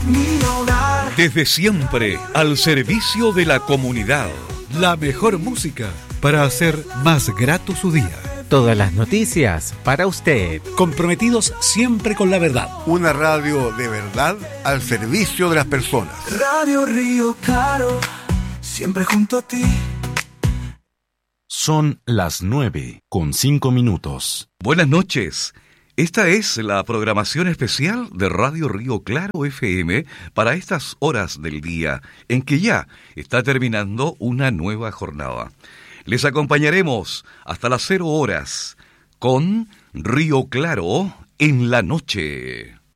mi hogar. Desde siempre, al servicio de la comunidad. La mejor música para hacer más grato su día. Todas las noticias para usted. Comprometidos siempre con la verdad. Una radio de verdad al servicio de las personas. Radio Río Claro, siempre junto a ti. Son las 9:05. Buenas noches. Esta es la programación especial de Radio Río Claro FM para estas horas del día en que ya está terminando una nueva jornada. Les acompañaremos hasta las 0 horas con Río Claro en la noche.